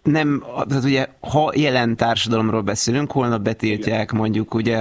nem, tehát ugye, ha jelen társadalomról beszélünk, holnap betiltják mondjuk ugye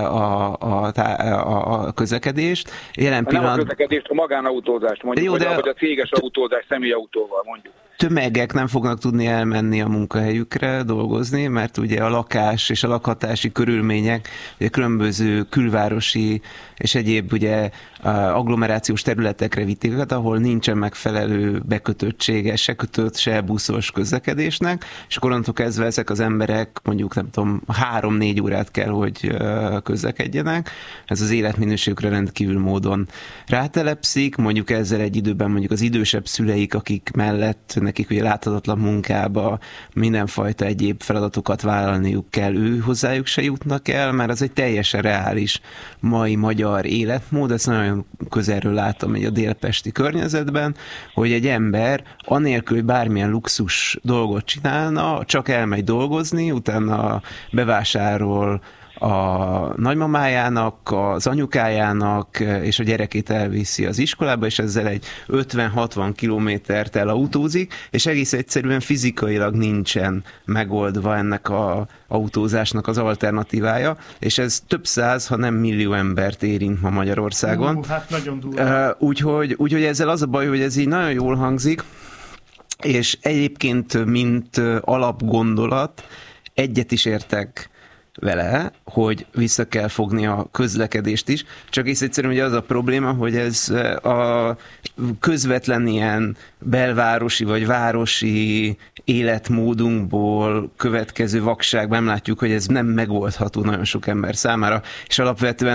a közlekedést. Jelen nem a közlekedést, a magánautózást mondjuk, jó, vagy a céges autózás személyautóval mondjuk. Tömegek nem fognak tudni elmenni a munkahelyükre dolgozni, mert ugye a lakás és a lakhatási körülmények, ugye különböző külvárosi és egyéb ugye agglomerációs területekre vitik őket, ahol nincsen megfelelő bekötöttsége, se kötött, se buszos közlekedésnek, és akkor onnantól kezdve ezek az emberek mondjuk nem tudom, 3-4 órát kell, hogy közlekedjenek. Ez az életminőségükre rendkívül módon rátelepszik, mondjuk ezzel egy időben mondjuk az idősebb szüleik, akik mellett nekik ugye láthatatlan munkába mindenfajta egyéb feladatokat vállalniuk kell, ő hozzájuk se jutnak el, mert az egy teljesen reális mai magyar életmód, ezt nagyon közelről látom egy a délpesti környezetben, hogy egy ember anélkül, hogy bármilyen luxus dolgot csinálna, csak elmegy dolgozni, utána bevásárol a nagymamájának, az anyukájának, és a gyerekét elviszi az iskolába, és ezzel egy 50-60 kilométert elautózik, és egész egyszerűen fizikailag nincsen megoldva ennek az autózásnak az alternatívája, és ez több száz, ha nem millió embert érint ma Magyarországon. Hát nagyon durva. Úgyhogy ezzel az a baj, hogy ez így nagyon jól hangzik, és egyébként, mint alapgondolat, egyet is értek vele, hogy vissza kell fogni a közlekedést is, csak is egyszerűen ugye az a probléma, hogy ez a közvetlen ilyen belvárosi vagy városi életmódunkból következő vakságban nem látjuk, hogy ez nem megoldható nagyon sok ember számára, és alapvetően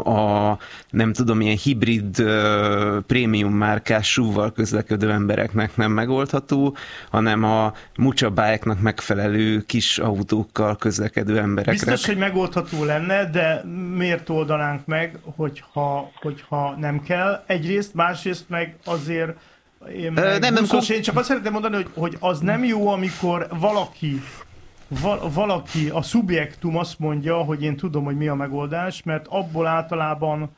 nem tudom, ilyen hibrid prémium márkás SUV-val közlekedő embereknek nem megoldható, hanem a mucsabályeknak megfelelő kis autókkal közlekedő embereknek. Biztos, hogy megoldható lenne, de miért oldanánk meg, hogyha nem kell? Egyrészt, másrészt meg azért én csak azt szeretném mondani, hogy az nem jó, amikor valaki, a szubjektum azt mondja, hogy én tudom, hogy mi a megoldás, mert abból általában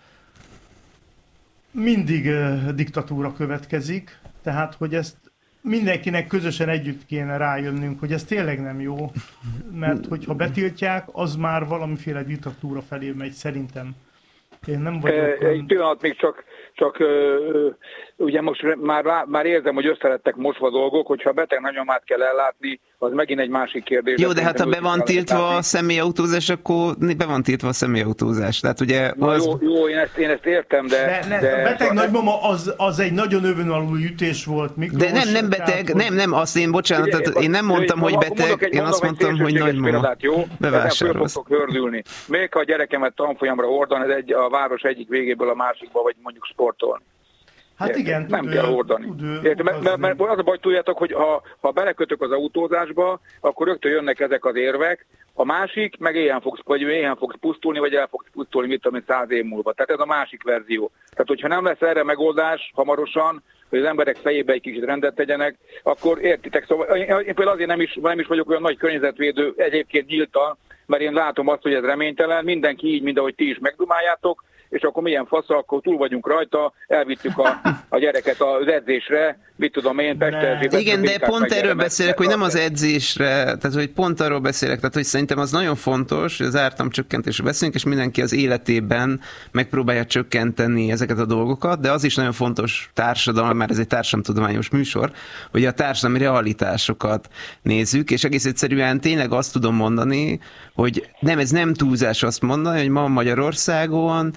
mindig diktatúra következik, tehát hogy ezt mindenkinek közösen együtt kéne rájönnünk, hogy ez tényleg nem jó, mert hogyha betiltják, az már valamiféle diktatúra felé megy, szerintem. Én nem vagyok... Egy pillanat még csak ugye most már érzem, hogy összelettek mosva a dolgok, hogyha beteg nagyomát kell ellátni, az megint egy másik kérdés. Jó, de hát ha be van tiltva a személyautózás, akkor be van tiltva a személyautózás. Tehát ugye az... Jó, én ezt értem, de... A beteg nagymama az egy nagyon övönalú ütés volt, Miklós. De nem beteg, nem, azt én, bocsánat, tehát én nem mondtam, hogy beteg, én azt mondtam, hogy nagymama. Bevásárolsz. Hördülni. Még ha a gyerekemet tanfolyamra hordan, ez a város egyik végéből a másikba, vagy mondjuk sportolni. Hát igen, nem kell hordani. Mert az a baj, tudjátok, hogy ha belekötök az autózásba, akkor rögtön jönnek ezek az érvek, a másik meg éhen fogsz pusztulni, vagy el fogsz pusztulni, mit tudom én, 100 év múlva. Tehát ez a másik verzió. Tehát, hogyha nem lesz erre megoldás hamarosan, hogy az emberek fejébe egy kicsit rendet tegyenek, akkor értitek. Szóval én például azért nem is vagyok olyan nagy környezetvédő egyébként nyíltan, mert én látom azt, hogy ez reménytelen, mindenki így, mint ahogy ti is megdumáljátok, és akkor milyen fasz, akkor túl vagyunk rajta, elvittük a gyereket az edzésre, mit tudom én, Pesterzsébet. Igen, de pont erről beszélek, hogy nem az edzésre, tehát hogy pont arról beszélek, tehát hogy szerintem az nagyon fontos, hogy az ártalomcsökkentésről beszélünk, és mindenki az életében megpróbálja csökkenteni ezeket a dolgokat, de az is nagyon fontos társadalom, mert ez egy társadalomtudományos műsor, hogy a társadalmi realitásokat nézzük, és egész egyszerűen tényleg azt tudom mondani, hogy ez nem túlzás azt mondani, hogy ma Magyarországon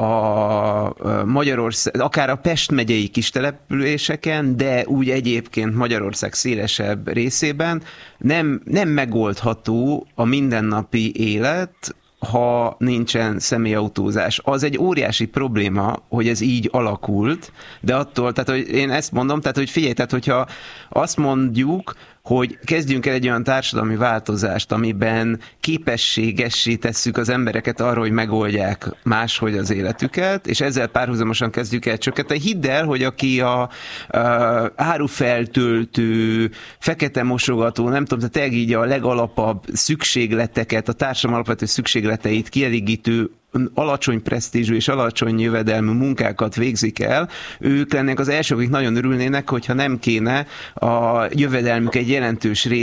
akár a Pest megyei kis településeken, de úgy egyébként Magyarország szélesebb részében nem megoldható a mindennapi élet, ha nincsen személyautózás. Az egy óriási probléma, hogy ez így alakult, de attól, tehát hogy én ezt mondom, tehát hogy figyelj, tehát hogyha azt mondjuk, hogy kezdjünk el egy olyan társadalmi változást, amiben képességessé tesszük az embereket arra, hogy megoldják máshogy az életüket, és ezzel párhuzamosan kezdjük el csökkenteni. Hidd el, hogy aki a árufeltöltő, fekete mosogató, nem tudom, tehát így a legalapabb szükségleteket, a társadalom alapvető szükségleteit kielégítő alacsony presztízsű és alacsony jövedelmű munkákat végzik el, ők lennének az elsők, akik nagyon örülnének, hogyha nem kéne a jövedelmük egy jelentős